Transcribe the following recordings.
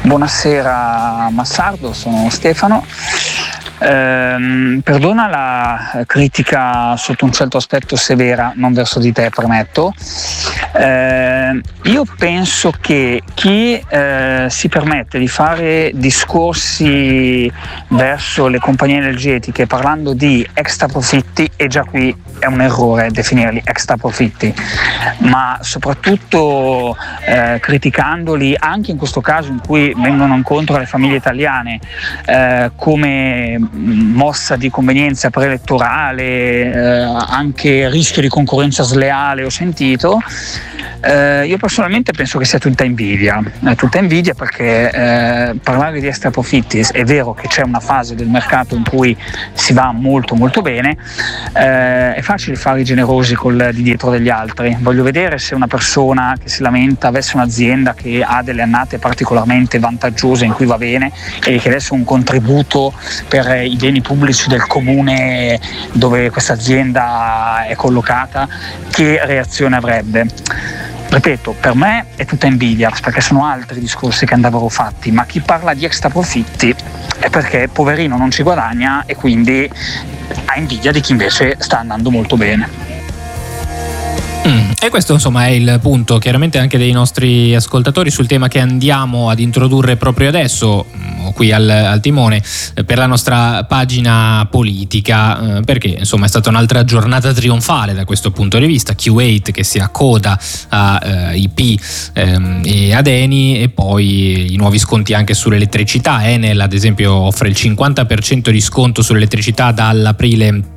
Buonasera Massardo, sono Stefano. Perdona la critica sotto un certo aspetto severa, non verso di te, premetto. Io penso che chi si permette di fare discorsi verso le compagnie energetiche parlando di extra profitti, e già qui è un errore definirli extra profitti, ma soprattutto criticandoli anche in questo caso in cui vengono incontro alle famiglie italiane come mossa di convenienza preelettorale, anche rischio di concorrenza sleale ho sentito. Io personalmente penso che sia tutta invidia perché parlare di extra profitti, è vero che c'è una fase del mercato in cui si va molto molto bene, è facile fare i generosi di dietro degli altri. Voglio vedere se una persona che si lamenta avesse un'azienda che ha delle annate particolarmente vantaggiose in cui va bene e che adesso un contributo per i beni pubblici del comune dove questa azienda è collocata, che reazione avrebbe? Ripeto, per me è tutta invidia, perché sono altri discorsi che andavano fatti, ma chi parla di extra profitti è perché poverino non ci guadagna e quindi ha invidia di chi invece sta andando molto bene. E questo insomma è il punto chiaramente anche dei nostri ascoltatori sul tema che andiamo ad introdurre proprio adesso qui al timone per la nostra pagina politica, perché insomma è stata un'altra giornata trionfale da questo punto di vista. Q8 che si accoda a IP e ad Eni, e poi i nuovi sconti anche sull'elettricità. Enel ad esempio offre il 50% di sconto sull'elettricità dall'aprile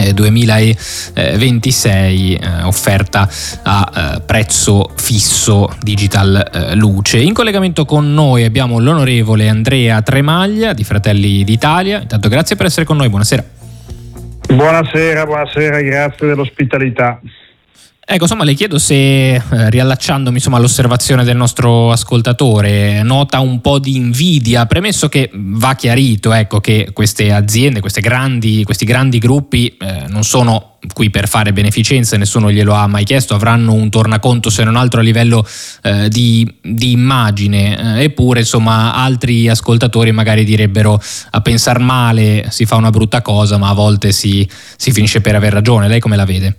2026, offerta a prezzo fisso Digital Luce. In collegamento con noi abbiamo l'onorevole Andrea Tremaglia di Fratelli d'Italia. Intanto grazie per essere con noi, buonasera. Buonasera, grazie dell'ospitalità. Ecco, insomma, le chiedo se, riallacciandomi insomma all'osservazione del nostro ascoltatore, nota un po' di invidia, premesso che va chiarito, ecco, che queste aziende, questi grandi gruppi non sono qui per fare beneficenza, nessuno glielo ha mai chiesto, avranno un tornaconto se non altro a livello di immagine, eppure insomma altri ascoltatori magari direbbero: a pensar male si fa una brutta cosa, ma a volte si finisce per aver ragione. Lei come la vede?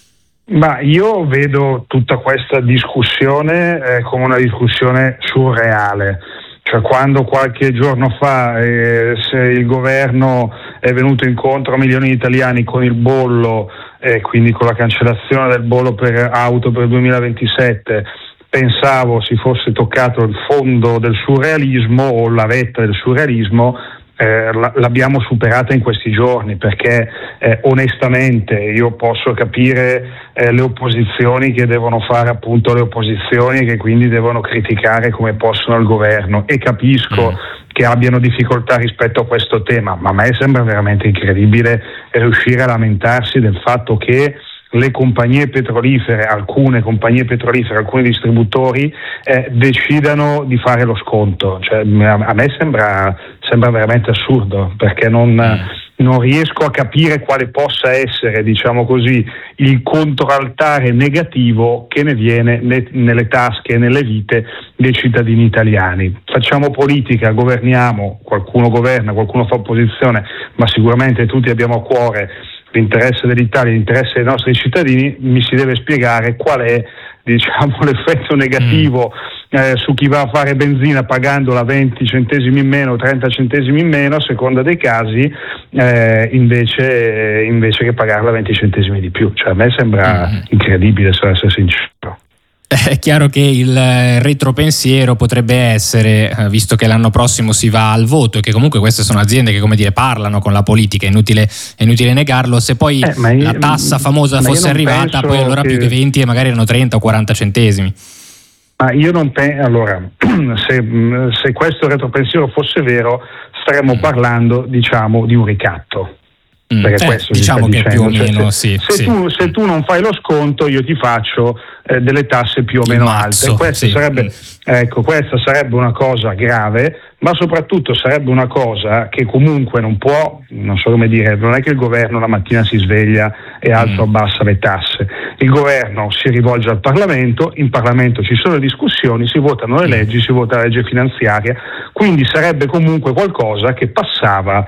Ma io vedo tutta questa discussione come una discussione surreale. Cioè, quando qualche giorno fa se il governo è venuto incontro a milioni di italiani con il bollo, quindi con la cancellazione del bollo per auto per il 2027, pensavo si fosse toccato il fondo del surrealismo o la vetta del surrealismo. L'abbiamo superata in questi giorni, perché onestamente io posso capire le opposizioni che devono fare appunto le opposizioni, che quindi devono criticare come possono il governo, e capisco che abbiano difficoltà rispetto a questo tema, ma a me sembra veramente incredibile riuscire a lamentarsi del fatto che le compagnie petrolifere, alcune compagnie petrolifere, alcuni distributori decidano di fare lo sconto. Cioè, a me sembra veramente assurdo, perché non riesco a capire quale possa essere, diciamo così, il controaltare negativo che ne viene nelle tasche e nelle vite dei cittadini italiani. Facciamo politica, governiamo, qualcuno governa, qualcuno fa opposizione, ma sicuramente tutti abbiamo a cuore l'interesse dell'Italia, l'interesse dei nostri cittadini. Mi si deve spiegare qual è, diciamo, l'effetto negativo su chi va a fare benzina pagandola 20 centesimi in meno, 30 centesimi in meno a seconda dei casi, invece che pagarla 20 centesimi di più. Cioè, a me sembra incredibile, se essere sincero. È chiaro che il retropensiero potrebbe essere, visto che l'anno prossimo si va al voto e che comunque queste sono aziende che, come dire, parlano con la politica, è inutile negarlo, se poi la tassa famosa fosse arrivata, poi allora più che 20 e magari erano 30 o 40 centesimi. Ma io non penso, allora, se questo retropensiero fosse vero, staremmo parlando, diciamo, di un ricatto. Perché questo diciamo che dicendo. più o meno se tu non fai lo sconto, io ti faccio delle tasse più o meno alte. Questa sarebbe una cosa grave, ma soprattutto sarebbe una cosa che comunque non è che il governo la mattina si sveglia e alza o abbassa le tasse. Il governo si rivolge al Parlamento, in Parlamento ci sono le discussioni, si votano le leggi, si vota la legge finanziaria, quindi sarebbe comunque qualcosa che passava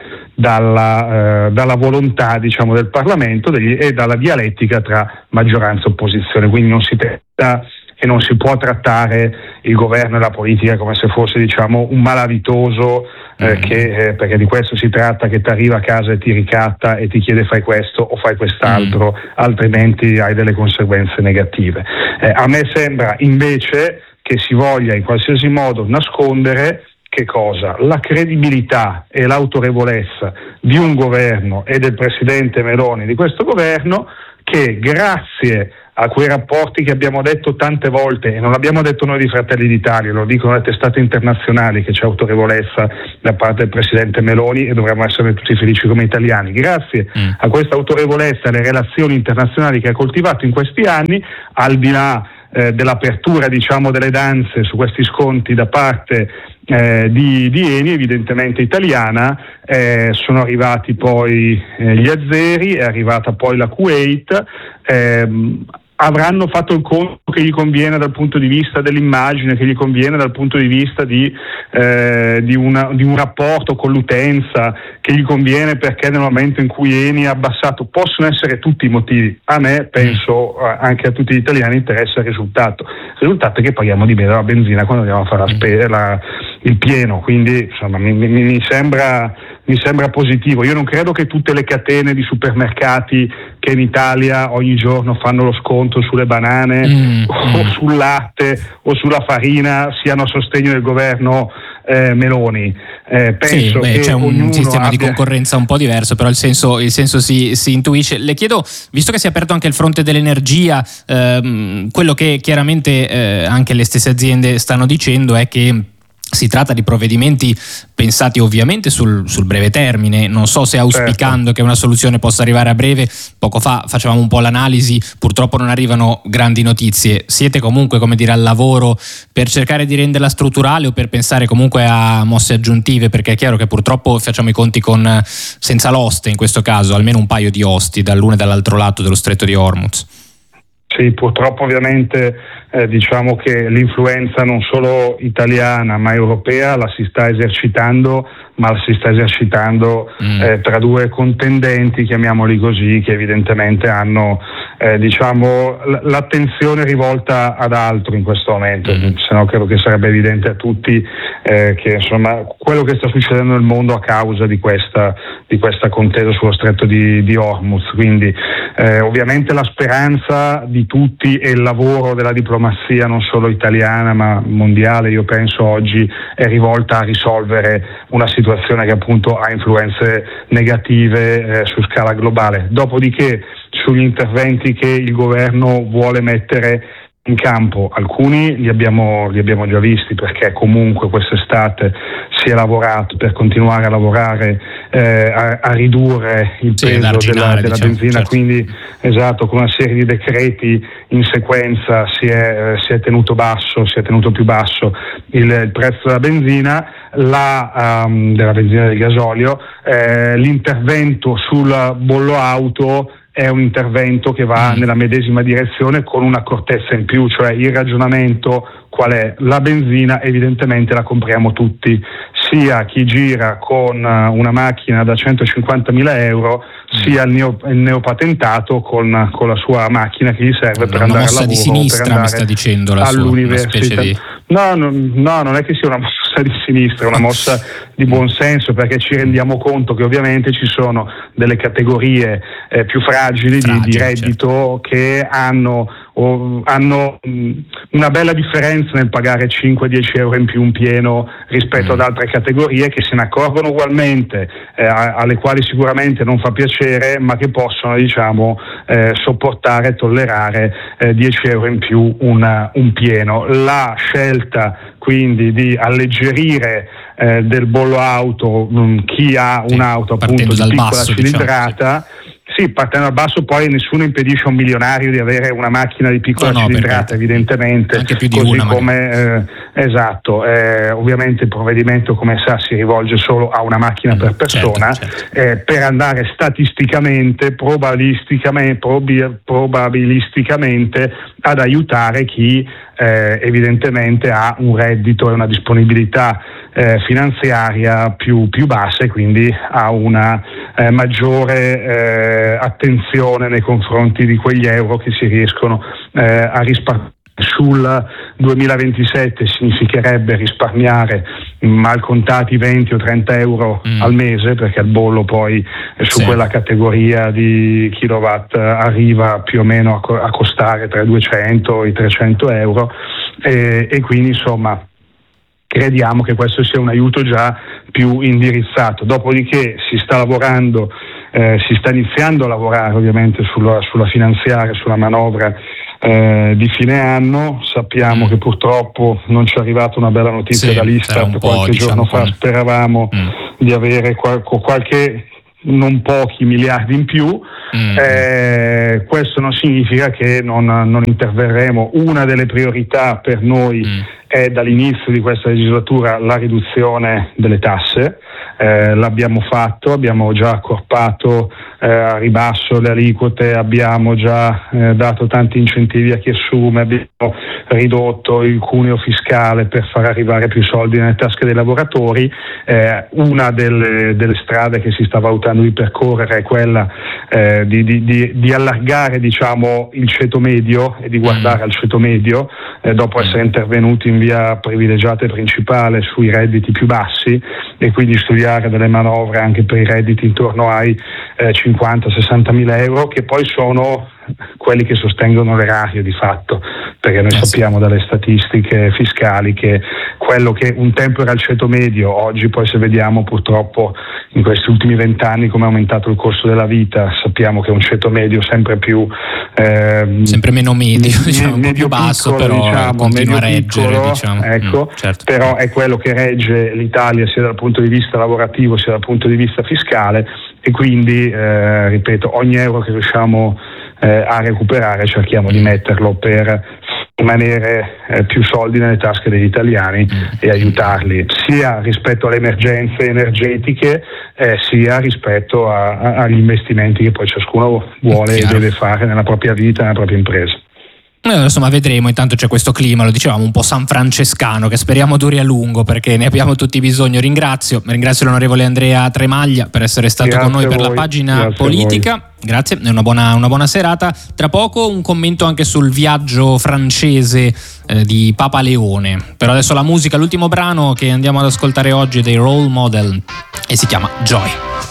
dalla volontà, diciamo, del Parlamento e dalla dialettica tra maggioranza e opposizione, quindi non si tratta e non si può trattare il governo e la politica come se fosse, diciamo, un malavitoso perché di questo si tratta, che ti arriva a casa e ti ricatta e ti chiede fai questo o fai quest'altro, altrimenti hai delle conseguenze negative. A me sembra invece che si voglia in qualsiasi modo nascondere che cosa? La credibilità e l'autorevolezza di un governo e del presidente Meloni, di questo governo, che grazie a quei rapporti che abbiamo detto tante volte, e non l'abbiamo detto noi di Fratelli d'Italia, lo dicono le testate internazionali, che c'è autorevolezza da parte del presidente Meloni e dovremmo essere tutti felici come italiani. Grazie a questa autorevolezza e alle relazioni internazionali che ha coltivato in questi anni, al di là dell'apertura, diciamo, delle danze su questi sconti da parte di Eni, evidentemente italiana, sono arrivati poi gli azeri, è arrivata poi la Kuwait, avranno fatto il conto che gli conviene dal punto di vista dell'immagine, che gli conviene dal punto di vista di un rapporto con l'utenza, che gli conviene perché nel momento in cui Eni ha abbassato, possono essere tutti i motivi. A me, penso anche a tutti gli italiani, interessa il risultato. Il risultato è che paghiamo di meno la benzina quando andiamo a fare il pieno, quindi insomma mi sembra positivo. Io non credo che tutte le catene di supermercati che in Italia ogni giorno fanno lo sconto sulle banane o sul latte o sulla farina siano a sostegno del governo Meloni. Penso che c'è un sistema di concorrenza un po' diverso, però il senso si intuisce. Le chiedo, visto che si è aperto anche il fronte dell'energia, quello che chiaramente anche le stesse aziende stanno dicendo è che si tratta di provvedimenti pensati ovviamente sul breve termine, non so se auspicando che una soluzione possa arrivare a breve. Poco fa facevamo un po' l'analisi, purtroppo non arrivano grandi notizie. Siete comunque, come dire, al lavoro per cercare di renderla strutturale o per pensare comunque a mosse aggiuntive, perché è chiaro che purtroppo facciamo i conti senza l'oste in questo caso, almeno un paio di osti dall'uno e dall'altro lato dello stretto di Hormuz. Sì, purtroppo ovviamente diciamo che l'influenza non solo italiana ma europea la si sta esercitando, ma si sta esercitando tra due contendenti, chiamiamoli così, che evidentemente hanno diciamo l'attenzione rivolta ad altro in questo momento, se no credo che sarebbe evidente a tutti che insomma quello che sta succedendo nel mondo a causa di questa contesa sullo stretto di Hormuz. Quindi ovviamente la speranza di tutti e il lavoro della diplomazia non solo italiana ma mondiale, io penso oggi, è rivolta a risolvere una situazione che appunto ha influenze negative su scala globale. Dopodiché sugli interventi che il governo vuole mettere in campo, alcuni li abbiamo già visti, perché comunque quest'estate si è lavorato per continuare a lavorare a ridurre il peso della benzina, certo. Quindi esatto, con una serie di decreti in sequenza si è tenuto più basso il prezzo della benzina, della benzina e del gasolio. L'intervento sul bollo auto è un intervento che va nella medesima direzione con un'accortezza in più, cioè il ragionamento qual è? La benzina evidentemente la compriamo tutti, sia chi gira con una macchina da 150.000 euro, sia il neopatentato con la sua macchina che gli serve per andare al lavoro, di sinistra, per andare, mi sta dicendo all'università. No, non è che sia una mossa di sinistra, è una mossa di buon senso, perché ci rendiamo conto che ovviamente ci sono delle categorie più fragili di reddito, certo, che hanno una bella differenza nel pagare 5-10 euro in più un pieno rispetto ad altre categorie che se ne accorgono ugualmente, alle quali sicuramente non fa piacere, ma che possono diciamo sopportare e tollerare 10 euro in più un pieno. La scelta quindi di alleggerire del bollo auto, chi ha un'auto appunto di piccola cilindrata, sì, partendo dal basso, poi nessuno impedisce a un milionario di avere una macchina di piccola cilindrata, evidentemente, anche più di così una, come esatto, ovviamente il provvedimento, come sa, si rivolge solo a una macchina per persona, certo. Per andare statisticamente, probabilisticamente ad aiutare chi evidentemente ha un reddito e una disponibilità finanziaria più bassa, e quindi ha una maggiore attenzione nei confronti di quegli euro che si riescono a risparmiare. Sul 2027 significherebbe risparmiare mal contati 20 o 30 euro al mese, perché il bollo poi su quella categoria di kilowatt arriva più o meno a costare tra i 200 e i 300 euro, e quindi insomma crediamo che questo sia un aiuto già più indirizzato. Dopodiché si sta lavorando, si sta iniziando a lavorare ovviamente sulla finanziaria, sulla manovra di fine anno. Sappiamo che purtroppo non ci è arrivata una bella notizia dall'Istat qualche giorno fa, speravamo di avere qualche, non pochi miliardi in più. Questo non significa che non interverremo. Una delle priorità per noi è dall'inizio di questa legislatura la riduzione delle tasse. L'abbiamo fatto, abbiamo già accorpato a ribasso le aliquote, abbiamo già dato tanti incentivi a chi assume, abbiamo ridotto il cuneo fiscale per far arrivare più soldi nelle tasche dei lavoratori. Una delle strade che si sta valutando di percorrere è quella di allargare, diciamo, il ceto medio e di guardare al ceto medio, dopo essere intervenuti in via privilegiata e principale sui redditi più bassi, e quindi studiare delle manovre anche per i redditi intorno ai 50-60 mila euro, che poi sono quelli che sostengono l'erario di fatto, perché noi sappiamo dalle statistiche fiscali che quello che un tempo era il ceto medio, oggi poi, se vediamo purtroppo in questi ultimi 20 anni come è aumentato il costo della vita, sappiamo che un ceto medio sempre più sempre meno medio, diciamo, un po' più basso, piccolo, però diciamo, continua a reggere, piccolo, diciamo. Ecco, certo. Però è quello che regge l'Italia sia dal punto di vista lavorativo sia dal punto di vista fiscale, e quindi ripeto, ogni euro che riusciamo a recuperare cerchiamo di metterlo per rimanere più soldi nelle tasche degli italiani e aiutarli sia rispetto alle emergenze energetiche sia rispetto agli investimenti che poi ciascuno vuole e deve fare nella propria vita, nella propria impresa. Insomma, vedremo. Intanto c'è questo clima, lo dicevamo, un po' sanfrancescano, che speriamo duri a lungo, perché ne abbiamo tutti bisogno. Ringrazio l'onorevole Andrea Tremaglia per essere stato con noi per la pagina politica. Grazie, è una buona serata. Tra poco un commento anche sul viaggio francese di Papa Leone. Però adesso la musica, l'ultimo brano che andiamo ad ascoltare oggi è dei Role Model e si chiama Joy.